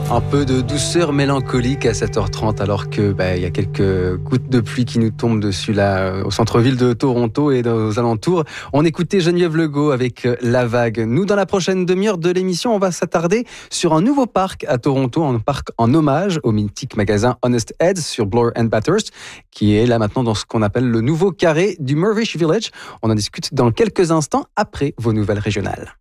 Un peu de douceur mélancolique à 7h30 alors que il y a quelques gouttes de pluie qui nous tombent dessus là au centre-ville de Toronto et aux alentours. On écoutait Geneviève Legault avec La Vague. Nous, dans la prochaine demi-heure de l'émission, on va s'attarder sur un nouveau parc à Toronto, un parc en hommage au mythique magasin Honest Ed's sur Bloor and Bathurst, qui est là maintenant dans ce qu'on appelle le nouveau carré du Mirvish Village. On en discute dans quelques instants après vos nouvelles régionales.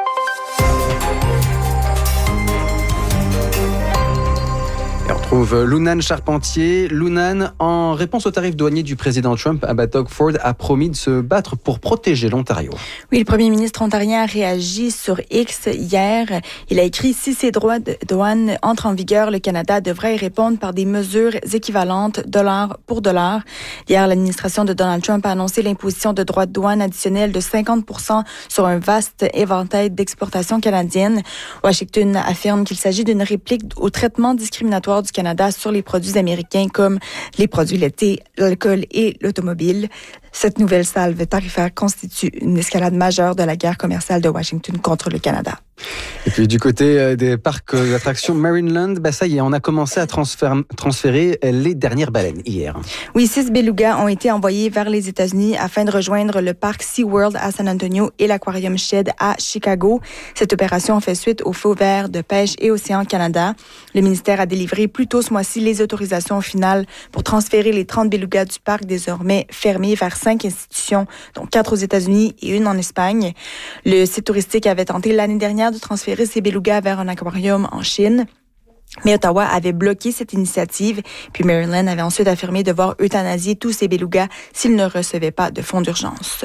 Et on retrouve Lunane Charpentier. Lunane, en réponse au tarif douanier du président Trump, Doug Ford a promis de se battre pour protéger l'Ontario. Oui, le premier ministre ontarien a réagi sur X hier. Il a écrit « Si ces droits de douane entrent en vigueur, le Canada devrait y répondre par des mesures équivalentes, dollar pour dollar ». Hier, l'administration de Donald Trump a annoncé l'imposition de droits de douane additionnels de 50% sur un vaste éventail d'exportations canadiennes. Washington affirme qu'il s'agit d'une réplique au traitement discriminatoire du Canada sur les produits américains comme les produits laitiers, l'alcool et l'automobile. Cette nouvelle salve tarifaire constitue une escalade majeure de la guerre commerciale de Washington contre le Canada. Et puis du côté des parcs d'attractions Marineland, ça y est, on a commencé à transférer les dernières baleines hier. Oui, 6 belugas ont été envoyés vers les États-Unis afin de rejoindre le parc SeaWorld à San Antonio et l'Aquarium Shed à Chicago. Cette opération fait suite au feu vert de pêche et Océan Canada. Le ministère a délivré plus tôt ce mois-ci les autorisations finales pour transférer les 30 belugas du parc désormais fermé vers 5 institutions, dont 4 aux États-Unis et une en Espagne. Le site touristique avait tenté l'année dernière de transférer ces belugas vers un aquarium en Chine. Mais Ottawa avait bloqué cette initiative, puis Maryland avait ensuite affirmé devoir euthanasier tous ces belugas s'ils ne recevaient pas de fonds d'urgence.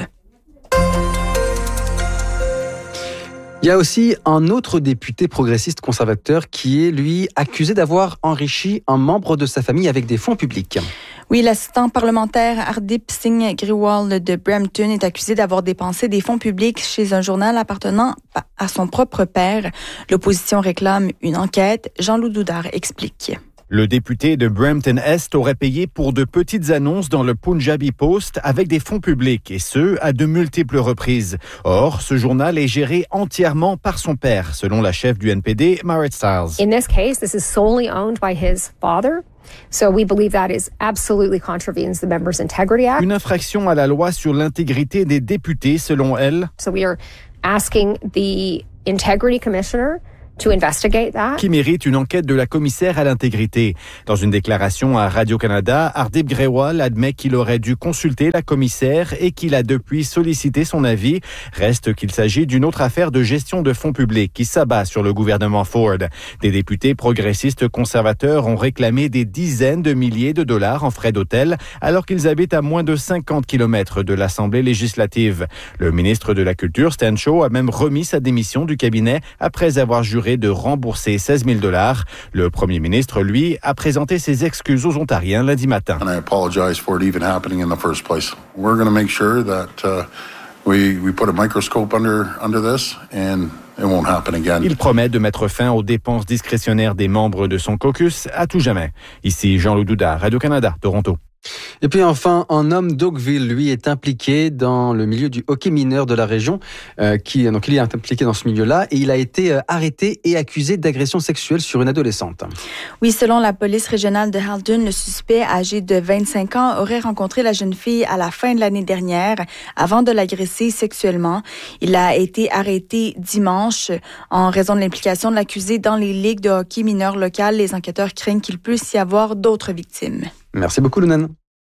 Il y a aussi un autre député progressiste conservateur qui est, lui, accusé d'avoir enrichi un membre de sa famille avec des fonds publics. Oui, l'assistant parlementaire Hardip Singh Grewal de Brampton est accusé d'avoir dépensé des fonds publics chez un journal appartenant à son propre père. L'opposition réclame une enquête. Jean-Loup Doudard explique. Le député de Brampton-Est aurait payé pour de petites annonces dans le Punjabi Post avec des fonds publics, et ce, à de multiples reprises. Or, ce journal est géré entièrement par son père, selon la chef du NPD, Marit Stiles. In this case, this is solely owned by his father. So we believe that is absolutely contravenes the Members' Integrity Act. Une infraction à la loi sur l'intégrité des députés, selon elle. So we are asking the Integrity Commissioner to investigate that. Qui mérite une enquête de la commissaire à l'intégrité. Dans une déclaration à Radio-Canada, Hardip Grewal admet qu'il aurait dû consulter la commissaire et qu'il a depuis sollicité son avis. Reste qu'il s'agit d'une autre affaire de gestion de fonds publics qui s'abat sur le gouvernement Ford. Des députés progressistes conservateurs ont réclamé des dizaines de milliers de dollars en frais d'hôtel alors qu'ils habitent à moins de 50 km de l'Assemblée législative. Le ministre de la Culture, Stan Shaw, a même remis sa démission du cabinet après avoir juré de rembourser 16 000 $. Le premier ministre, lui, a présenté ses excuses aux Ontariens lundi matin. And I apologize for it even happening in the first place. We're going to make sure that we put a microscope under this and it won't happen again. Il promet de mettre fin aux dépenses discrétionnaires des membres de son caucus à tout jamais. Ici Jean-Loup Doudard, Radio-Canada, Toronto. Et puis enfin, un homme d'Oakville, lui, est impliqué dans le milieu du hockey mineur de la région. Donc il est impliqué dans ce milieu-là et il a été arrêté et accusé d'agression sexuelle sur une adolescente. Oui, selon la police régionale de Halton, le suspect âgé de 25 ans aurait rencontré la jeune fille à la fin de l'année dernière avant de l'agresser sexuellement. Il a été arrêté dimanche en raison de l'implication de l'accusé dans les ligues de hockey mineur locales. Les enquêteurs craignent qu'il puisse y avoir d'autres victimes. Merci beaucoup, Lunane.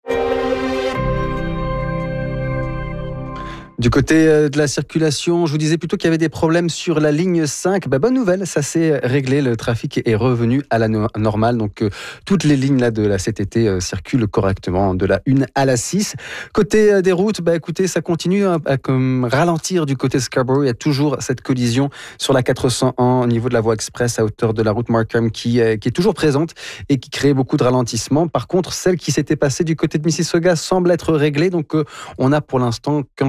Du côté de la circulation, je vous disais plutôt qu'il y avait des problèmes sur la ligne 5. Bonne nouvelle, ça s'est réglé, le trafic est revenu à la normale. Donc toutes les lignes là de la CTT circulent correctement, de la 1 à la 6. Côté des routes, écoutez, ça continue à ralentir du côté de Scarborough. Il y a toujours cette collision sur la 401 au niveau de la voie express à hauteur de la route Markham qui est toujours présente et qui crée beaucoup de ralentissements. Par contre, celle qui s'était passée du côté de Mississauga semble être réglée. Donc on a pour l'instant qu'un seul gros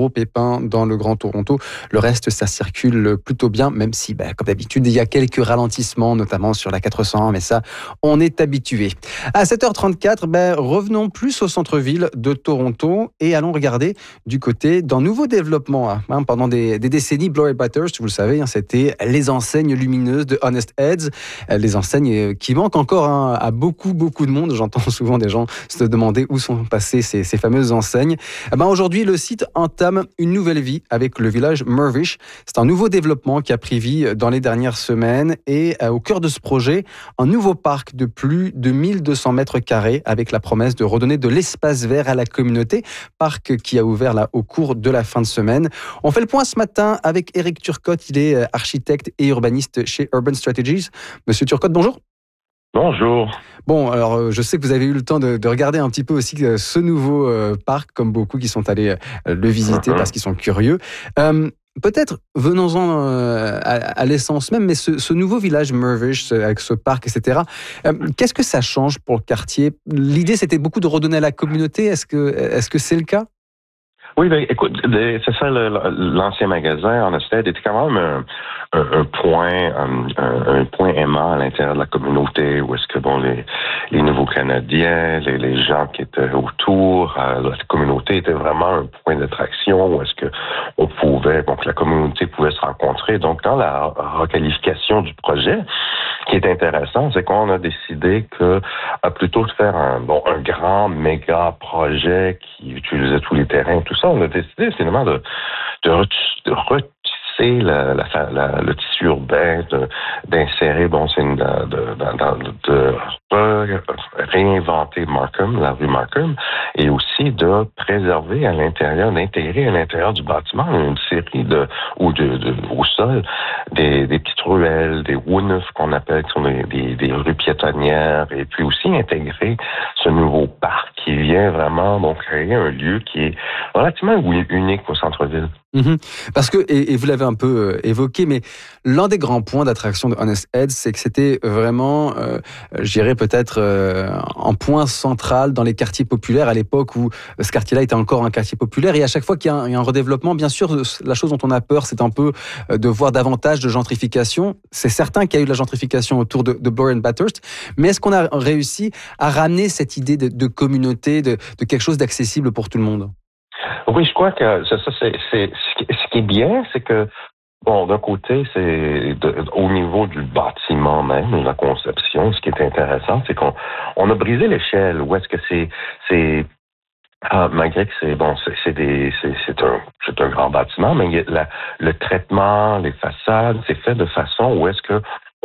gros pépin dans le Grand Toronto. Le reste, ça circule plutôt bien, même si, comme d'habitude, il y a quelques ralentissements, notamment sur la 401, mais ça, on est habitué. À 7h34, revenons plus au centre-ville de Toronto et allons regarder du côté d'un nouveau développement. Pendant des décennies, Bloor & Bathurst, vous le savez, c'était les enseignes lumineuses de Honest Ed's, les enseignes qui manquent encore à beaucoup de monde. J'entends souvent des gens se demander où sont passées ces fameuses enseignes. Aujourd'hui, le site entame une nouvelle vie avec le village Mirvish. C'est un nouveau développement qui a pris vie dans les dernières semaines et au cœur de ce projet, un nouveau parc de plus de 1200 mètres carrés avec la promesse de redonner de l'espace vert à la communauté. Parc qui a ouvert là au cours de la fin de semaine. On fait le point ce matin avec Éric Turcotte. Il est architecte et urbaniste chez Urban Strategies. Monsieur Turcotte, bonjour. Bonjour. Bon, alors je sais que vous avez eu le temps de regarder un petit peu aussi ce nouveau parc, comme beaucoup qui sont allés le visiter parce qu'ils sont curieux. Peut-être, venons-en à l'essence même, mais ce nouveau village Mirvish, avec ce parc, etc., qu'est-ce que ça change pour le quartier? L'idée, c'était beaucoup de redonner à la communauté. Est-ce que c'est le cas? Oui, écoute, c'est ça, l'ancien magasin, en Honest Ed, était quand même un point aimant à l'intérieur de la communauté, où est-ce que, les nouveaux Canadiens, les gens qui étaient autour, la communauté était vraiment un point d'attraction, où est-ce que que la communauté pouvait se rencontrer. Donc, dans la requalification du projet, ce qui est intéressant, c'est qu'on a décidé que, plutôt de faire un grand méga projet qui utilisait tous les terrains et tout ça, on a décidé finalement de retisser le tissu urbain, d'insérer, de réinventer Markham, la rue Markham, et aussi de préserver d'intégrer à l'intérieur du bâtiment une série au sol, des petites ruelles, des woonofs qu'on appelle, qui sont des rues piétonnières, et puis aussi intégrer ce nouveau parc qui vient vraiment créer un lieu qui est relativement unique au centre-ville. Parce que, et vous l'avez un peu évoqué, mais l'un des grands points d'attraction de Honest Ed, c'est que c'était vraiment, je dirais peut-être un point central dans les quartiers populaires à l'époque où ce quartier-là était encore un quartier populaire. Et à chaque fois qu'il y a un redéveloppement, bien sûr, la chose dont on a peur, c'est un peu de voir davantage de gentrification. C'est certain qu'il y a eu de la gentrification autour de Bloor & Bathurst, mais est-ce qu'on a réussi à ramener cette idée de communauté, de quelque chose d'accessible pour tout le monde? Oui, je crois que c'est ce qui est bien, c'est que d'un côté, c'est au niveau du bâtiment même, de la conception, ce qui est intéressant, c'est qu'on a brisé l'échelle. Où est-ce que c'est malgré que c'est un grand bâtiment, mais le traitement, les façades, c'est fait de façon où est-ce que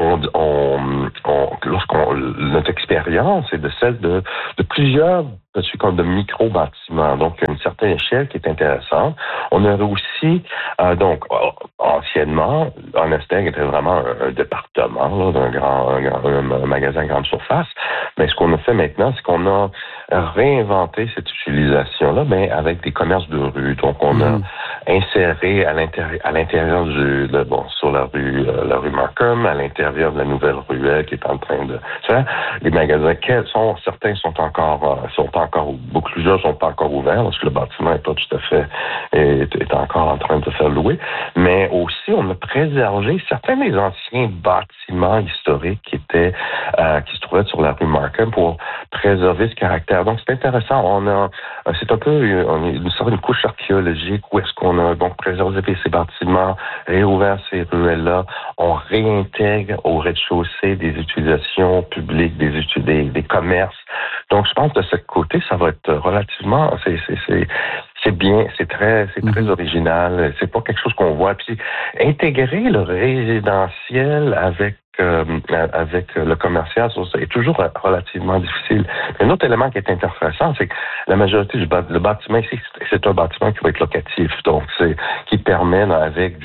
notre expérience est de celle de plusieurs de micro-bâtiments. Donc, il y a une certaine échelle qui est intéressante. On aurait aussi, anciennement, Honest Ed était vraiment un département d'un magasin grande surface. Mais ce qu'on a fait maintenant, c'est qu'on a réinventé cette utilisation-là, mais avec des commerces de rue. Donc, on a inséré à l'intérieur sur la rue Markham, à l'intérieur de la nouvelle ruelle qui est en train de faire. Les magasins, certains sont encore plusieurs sont pas encore ouverts parce que le bâtiment est pas tout à fait est encore en train de se faire louer. Mais aussi, on a préservé certains des anciens bâtiments historiques qui se trouvaient sur la rue Markham pour préserver ce caractère. Donc, c'est intéressant. C'est un peu une sorte de couche archéologique où est-ce qu'on a donc préservé ces bâtiments, réouvert ces ruelles-là. On réintègre au rez-de-chaussée des utilisations publiques, des commerces. Donc, je pense que de ce côté, ça va être relativement, c'est bien, c'est très original. C'est pas quelque chose qu'on voit. Puis, intégrer le résidentiel avec le commercial, ça est toujours relativement difficile. Un autre élément qui est intéressant, c'est que la majorité le bâtiment ici, c'est un bâtiment qui va être locatif. Donc, qui permet, avec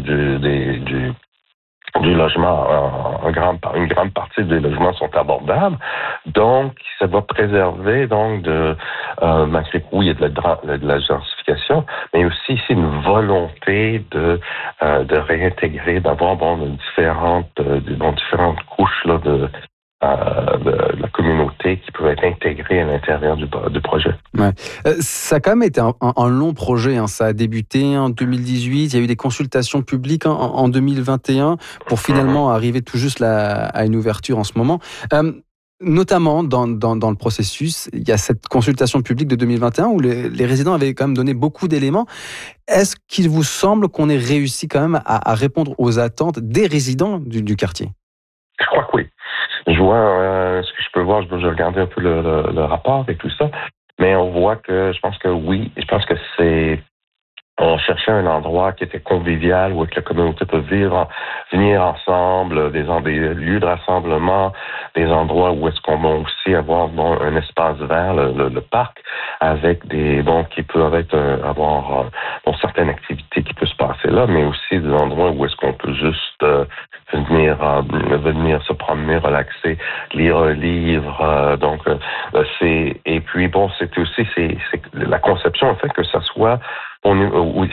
du logement, une grande partie des logements sont abordables. Donc, ça va préserver, malgré que oui, il y a de la gentrification, mais aussi ici une volonté de réintégrer, d'avoir différentes couches de la communauté qui peuvent être intégrées à l'intérieur du projet. Ouais. Ça a quand même été un long projet. Hein. Ça a débuté en 2018. Il y a eu des consultations publiques en 2021 pour finalement arriver tout juste là, à une ouverture en ce moment. Notamment dans le processus, il y a cette consultation publique de 2021 où les résidents avaient quand même donné beaucoup d'éléments. Est-ce qu'il vous semble qu'on ait réussi quand même à répondre aux attentes des résidents du quartier? Je crois que oui. Je vois ce que je peux voir, je vais regarder un peu le rapport et tout ça. Mais on voit que, je pense que oui, je pense que on cherchait un endroit qui était convivial, où la communauté peut venir ensemble, des lieux de rassemblement, des endroits où est-ce qu'on va aussi avoir un espace vert, le parc, avec qui peuvent avoir certaines activités qui peuvent se passer là, mais aussi des endroits où est-ce qu'on peut juste venir se promener, relaxer, lire un livre. Et puis c'était aussi la conception, en fait, que ça soit au niveau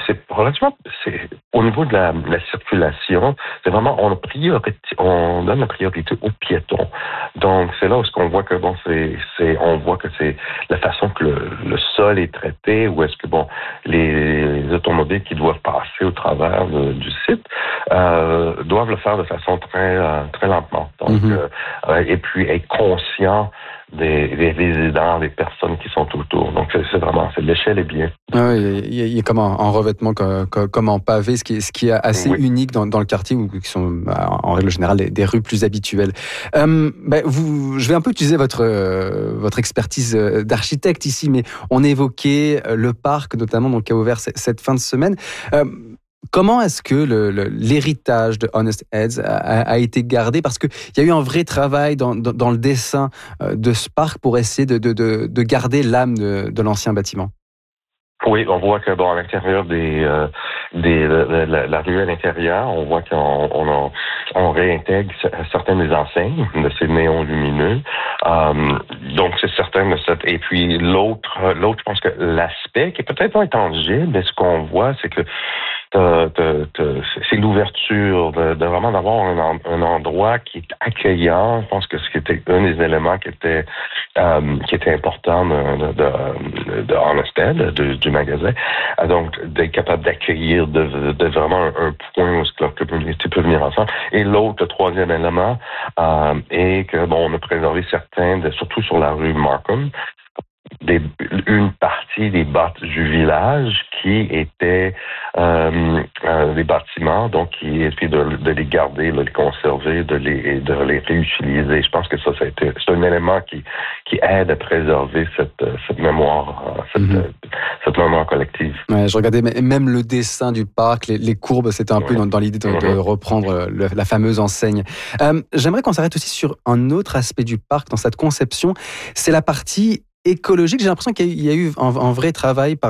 de la circulation, c'est vraiment on donne la priorité aux piétons. Donc c'est là où on voit que on voit que c'est la façon que le sol est traité, où est-ce que les automobiles qui doivent passer au travers du site doivent le faire de façon très très lentement. Donc et puis être conscient des résidents, des personnes qui sont autour. Donc l'échelle est bien. Ah oui, il y a comme un revêtement comme en pavé, ce qui est assez unique dans le quartier, où qui sont en règle générale des rues plus habituelles. Je vais un peu utiliser votre expertise d'architecte ici, mais on évoquait le parc notamment, donc qui a ouvert cette fin de semaine. Comment est-ce que l'héritage de Honest Ed's a été gardé? Parce qu'il y a eu un vrai travail dans le dessin de ce parc pour essayer de garder l'âme de l'ancien bâtiment. Oui, on voit que à l'intérieur la rue à l'intérieur, on voit qu'on réintègre certaines des enseignes de ces néons lumineux. Donc c'est certain de cette. Et puis l'autre, je pense que l'aspect qui est peut-être pas intangible, mais ce qu'on voit, c'est que c'est l'ouverture de vraiment d'avoir un endroit qui est accueillant. Je pense que ce qui était un des éléments qui était important de Honest Ed, du magasin. Donc d'être capable d'accueillir de vraiment un point où la communauté peut venir ensemble. Et le troisième élément est que on a préservé certains, surtout sur la rue Markham, une partie des bâtiments du village qui étaient des bâtiments, donc et puis de les garder, de les conserver, de les réutiliser. Je pense que c'est un élément qui aide à préserver cette mémoire, cette mémoire collective. Ouais, je regardais même le dessin du parc, les courbes, c'était un peu dans l'idée de reprendre la fameuse enseigne. J'aimerais qu'on s'arrête aussi sur un autre aspect du parc dans cette conception, c'est la partie écologique. J'ai l'impression qu'il y a eu un vrai travail par